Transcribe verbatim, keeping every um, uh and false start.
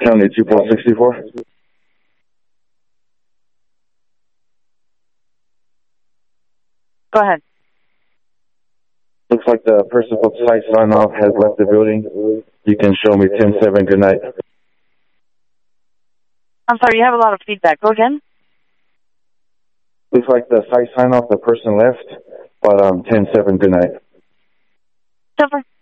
County two point six four. Go ahead. Looks like the person with site sign off has left the building. You can show me ten seven. Good night. I'm sorry, you have a lot of feedback. Go again. Looks like the site sign off, the person left, but um, ten seven. Good night. Silver.